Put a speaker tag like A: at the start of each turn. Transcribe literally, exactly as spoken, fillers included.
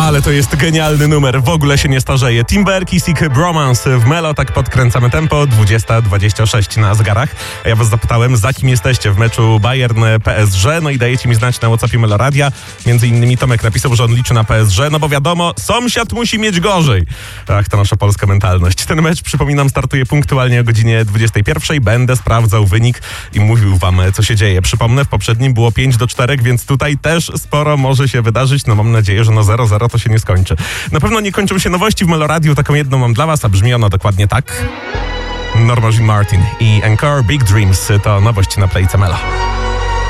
A: Ale to jest genialny numer, w ogóle się nie starzeje. Timber, Kisik, Bromance w Melo, tak podkręcamy tempo, dwudziesta dwadzieścia sześć na zegarach. A ja was zapytałem, za kim jesteście w meczu Bayern-P S G, no i dajecie mi znać na WhatsAppie Melo Radia. Między innymi Tomek napisał, że on liczy na P S G, no bo wiadomo, sąsiad musi mieć gorzej. Ach, to nasza polska mentalność. Ten mecz, przypominam, startuje punktualnie o godzinie dwudziestej pierwszej. Będę sprawdzał wynik i mówił wam, co się dzieje. Przypomnę, w poprzednim było pięć do czterech, więc tutaj też sporo może się wydarzyć. No mam nadzieję, że na zero zero to się nie skończy. Na pewno nie kończą się nowości w Melo Radiu. Taką jedną mam dla was, a brzmi ona dokładnie tak. Norma Jean Martin i Encore Big Dreams to nowość na Playce Melo.